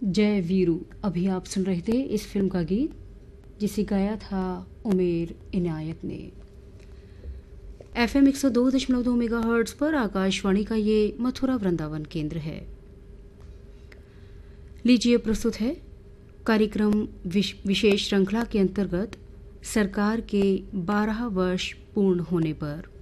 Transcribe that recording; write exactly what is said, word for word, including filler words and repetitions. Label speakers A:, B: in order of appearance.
A: जय वीरू अभी आप सुन रहे थे इस फिल्म का गीत, जिसे गाया था उमेर इनायत ने। एफ एम एक सौ दो दशमलव दो मेगा हर्ट्स पर आकाशवाणी का ये मथुरा वृंदावन केंद्र है। लीजिए प्रस्तुत है कार्यक्रम विश, विशेष श्रृंखला के अंतर्गत सरकार के बारह वर्ष पूर्ण होने पर।